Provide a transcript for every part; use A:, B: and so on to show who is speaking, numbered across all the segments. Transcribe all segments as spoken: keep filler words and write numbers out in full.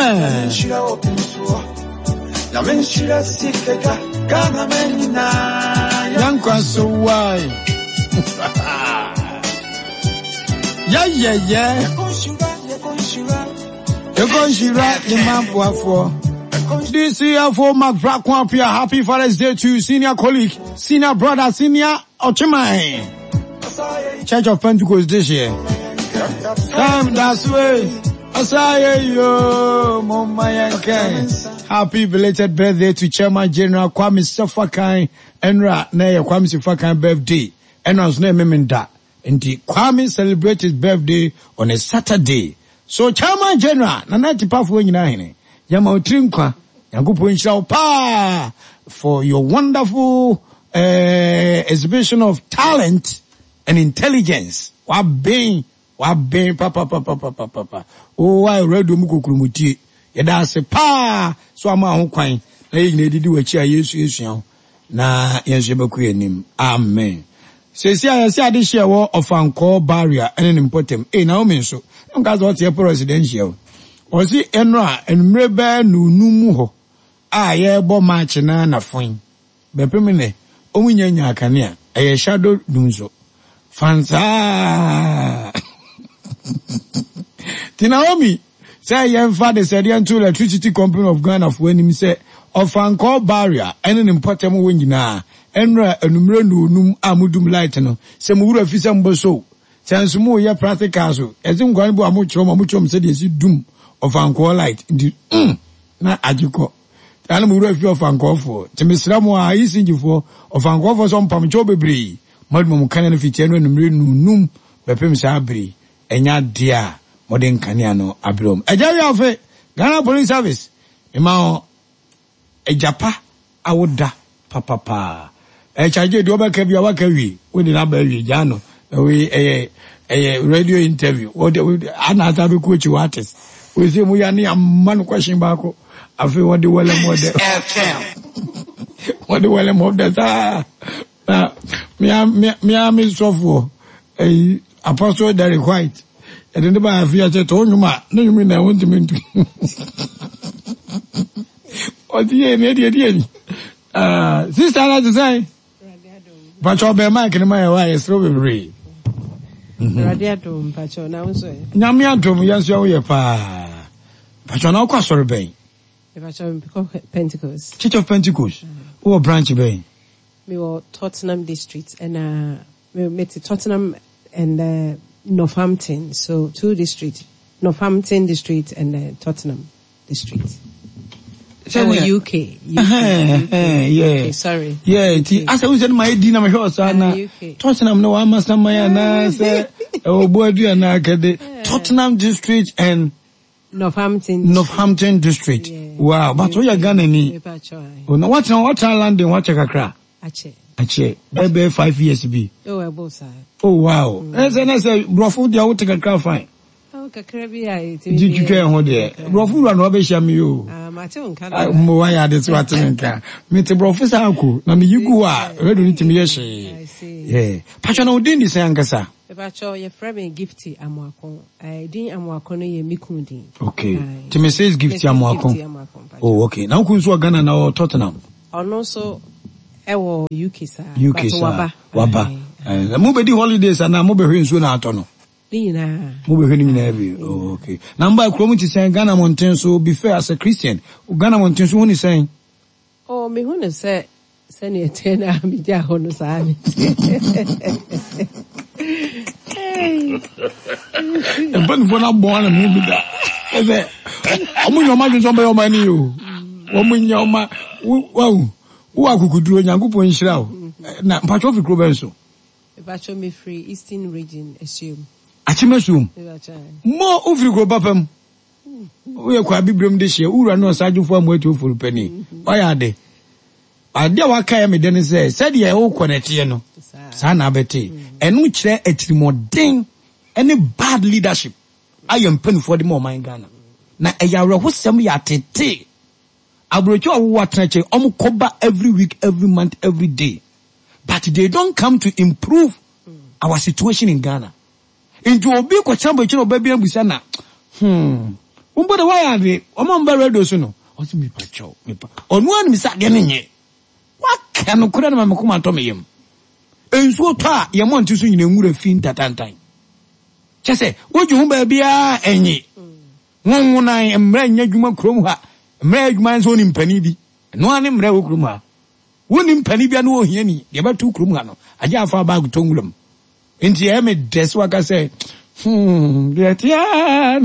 A: Amen. Yankwa so why? Yeah, yeah, yeah. You're going to write the map for this year for Mark Brackwampia. Happy Father's Day to senior colleague, senior brother, senior Ochimai. Church of Pentecost this year. Come that way. Asaya yo, Mama Yankan. Happy belated birthday to Chairman General Kwame Sefakan. Enra, na Kwame Sefakan birthday. Enra's name Meminda. And the Kwame celebrates his birthday on a Saturday. So Chairman General, na nati pafu wenye na hine. Yama utrinkwa, yangupu inshao pa for your wonderful uh, exhibition of talent and intelligence. Wabing, wabing, papa, papa, papa, papa. Oh, I read the mukukrumuti. Yada se pa, so ama hukwain. Na yi nedidi wachi ya Yesu Yesu yao. Na yansheba nim. Amen. Sesi ya yasi adishi ya wo ofanko barrier ene nimpotem. Eh, na ome nso. Nkaza wati yepo residential. Osi enra enmrebe nunumu ho. Ah, ye bo match na na foin. Bepemine, omu nyenya akania. Eye shadow dunzo. Fansa. Tinaomi, say yen father said yen to Electricity Company of Ghana for when him say ofanko barrier ene nimpotem wo nyina. Enra enumre nunum amudum light no. Se mu wura fisa mboso. Sense mu ye practical so. Ezim gwan bu amuchro amuchro se de si dum of anko light ndi mm, na ajiko. Ana mu wura fi of anko fo. Temisra mu a isinjifo of anko fo so mpam cho bebre. Modmo mu kan na fitie no enumre nunum bepem sa abre. Enya dia modern kania no abrom. Ejawi afa Ghana Police Service. Ema ejapa awoda papa pa. E charge do ba ka bia wa ka wi we na ba wi jano we eh eh radio interview what ana ta be coach artist we say mu ya ne amman question ba ko afi what the well model what the well model ta na me me me me sofo eh apostle Derek White e de ba afi ya che to nyuma na nyumi na won timentu o die ne die die ah sister ala say Pacho be Mike ni my wife strawberry.
B: Radio dom pacho na unso e.
A: Nyame adom yanso wo ye pa. Pacho na kwa sori ben.
B: E pacho Pentecost.
A: Church of Pentecost. Wo branch ben.
B: Me wo Tottenham district and uh me met Tottenham and uh, Northampton. So two districts. Northampton district and uh, Tottenham district. So U K. U K.
A: Uh, yeah.
B: Okay, sorry.
A: Yeah, ti asa we said my di na me hwe so na. Tottenham no wa masa man na say o boadu na kede. Tottenham district and
B: Northampton.
A: Northampton district. Yeah. Wow, but we are Ghana ni. Oh, no what what landing what kakra?
B: Ache.
A: Ache. Ebe five years be.
B: Oh, e bo sa.
A: Oh wow. Na say na say brofo dia wo take kakra fine.
B: Kakra bi ai ti
A: di twetwe ho de brofo ra no be hia me yo
B: ah mate on kan
A: mo wa ya de so atene nka me te brofo sa ko na me yigu a redo ni timi ye hye yeah pacho na odin di say ankasa
B: e pacho ye frame gifty amoakon eh din amoakon no ye mikundin
A: okay timi says gifty amoakon oh okay na ku nso Ghana na Tottenham
B: ono so e wo U K sa
A: U K sa waba waba eh mo be di holidays na mo be hwe nso na ato no
B: Nina.
A: Move any oh, okay. Number Chromity saying Ghana Mountain so be fair as a Christian. Ghana Mountain so is saying.
B: Oh, me who say send you ten me ja hono sani.
A: And but for not born and maybe that. I'm your man is on my money you. Woman your ma wow. Who I could do and go in shroud. Now part of the global so.
B: If me free Eastern region assume.
A: Achimesum. Mo ofri go bapam. We kwa biblom de hye ura no sajufo amwatu ofuru pani. Oya de. Ade wa kai me de ne say said ye wo connect no. Sa na beti. Enu kire atirimodin any bad leadership. I am pen for the more my Ghana. Na eyawre hosem ya tete. Abrocho wo watreche omo koba every week, every month, every day. But they don't come to improve our situation in Ghana. Into obi ko chambo chino baby ambusa na. Hmm. Umbo the why are they? Omo mba radio so no. Osi me pacho, me pa. Onu an mi sa de ne nye. Wa ka no kura na me kuma to me yem. Ensuo to a ye mo nti so nyina nwura fi ntatantan. Chese, woju hu ba bia enyi. Wonwo nan emra nya dwuma krom ha. Emra dwuma nso ni mpani bi. No ani mra wo krom ha. Woni mpani bia no ohia ni. Ye ba tu krom ha no. Aja afa ba guto nwuram. Enti e me des waka say, hmm, get ya.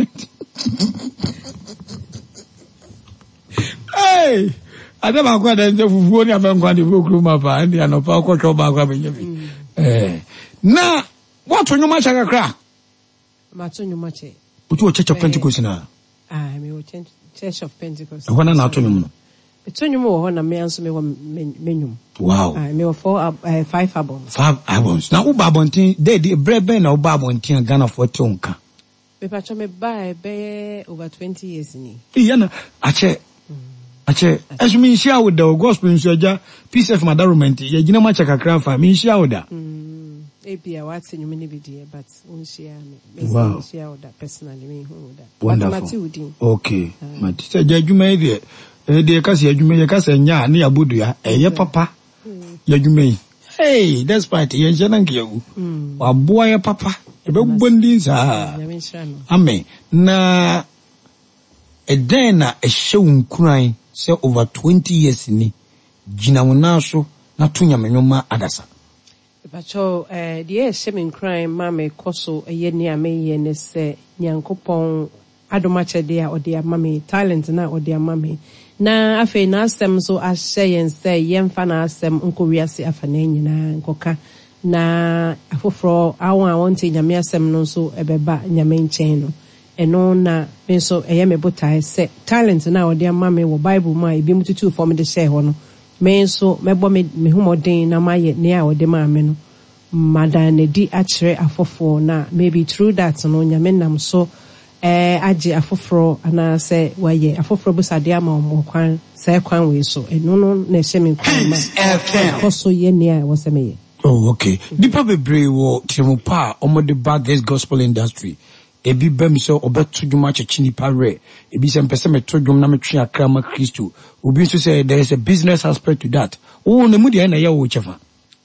A: Hey, ada ba kwa da nje fufuo ni afa nkwa ni wo krom pa. Ndi anopa ko cho ba kwa benye bi. Eh. Na, what on your match akakra?
B: Mato nyuma che.
A: Utu Church of Pentecost na.
B: Ah, me wo Church of Pentecost.
A: Wana na ato nyuma.
B: Beto nyuma wo na me anso me wo menyum.
A: Wow.
B: Ah, me wo four uh, five albums.
A: Five albums. Na uba bontin, dey dey brebe na uba bontin Ghana for tonka.
B: Me pacho me buy be over twenty years ni.
A: Iya na ache. Ache, as me share with the gospel nsoja, P C F Madarumenti, ye gina macha kakra fa, me share with that.
B: Mm. Ebi a watse nyuma ni bi but un share me.
A: Wow.
B: Share with that personally me hu that.
A: Wonderful. Okay. Mati se jadwuma e de e de ka se jadwuma ye ka se nya na ya bodua eye papa. Jadwuma yi. Hey, despite ye nche na nkiyagu. Wa boa ye papa. E be bondi sa. Amen. Na eden na e hye nkuran se over twenty years ni gina wona so na tunya menwoma adasa.
B: Pacho eh die hye me nkran ma me koso eye ni ameye ne se nyankopon adomache de a ode amame talent na ode amame na afi na asem so ahye yen se yemfa na asem nkowiase afana nyina nkoka na afoforo awon awon te nyame asem no so ebeba nyame nchen no eno na me so eye me botai se talent na ode amame wo bible ma ebi mututu for me de share ho no me so mebo me me humodin na maye ne a ode ma me no madane di achre afofo na maybe through that no nyame nam so eh age afoforo ana se waye afoforo busade ama mo kwan se kwan we so eno no na hye me kwan ma koso ye ne a wo se me ye.
A: Oh, okay. Dipa bebre wo timupa omode bag this gospel industry. Ebi bem so obeto dwuma chechini pare. Ebi se mpese meto dwum na metwe akra ma Kristo. Obi so say there is a business aspect to that. Oh, na mu de na ye wo chefa.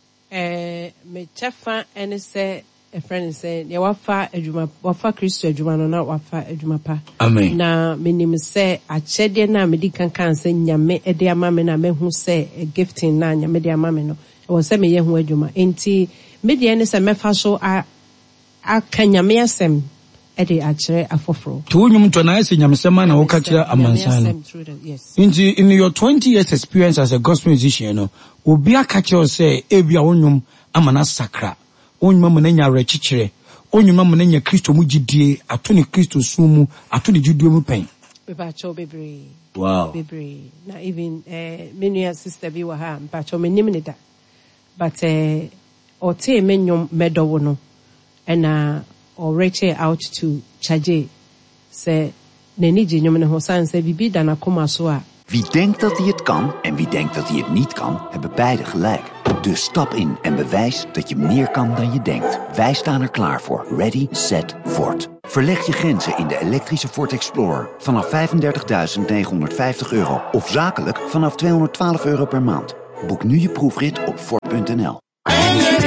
B: Eh me chefa ene se a friend say ye wafa adwuma wafa Kristo adwuma no na wafa adwuma pa.
A: Amen.
B: Na menim se achede na me di kankan se nyame e de ama me na mehu se gifting na nyame de ama me no. E wo se me ye hu adwuma. Enti me de ene se mefa so a akanyame asem ede achre afoforo.
A: To nyum to na ese nyamsema na wo ka kira amansan.
B: Yes.
A: Inti in your twenty years experience as a gospel musician no, obi aka kira say ebia wonyum amana sakra. Onyum amana nya rechichire. Onyum amana nya Kristo mu gidie, ato ne Kristo sumu, ato ne jidue mu pen.
B: We ba cho bebre.
A: Wow.
B: Bebre. Na even eh menu sister bi wa ha, ba cho menim ne da. But eh o te menyum medowo no. And or reach out to Chaje. Say, Neniji nyomene hosan se bibi dana koma soa.
C: Wie denkt dat hij het kan en wie denkt dat hij het niet kan, hebben beide gelijk. Dus stap in en bewijs dat je meer kan dan je denkt. Wij staan er klaar voor. Ready, set, Ford. Verleg je grenzen in de elektrische Ford Explorer vanaf vijfendertigduizend negenhonderdvijftig euro of zakelijk vanaf tweehonderdtwaalf euro per maand. Boek nu je proefrit op Ford punt n l.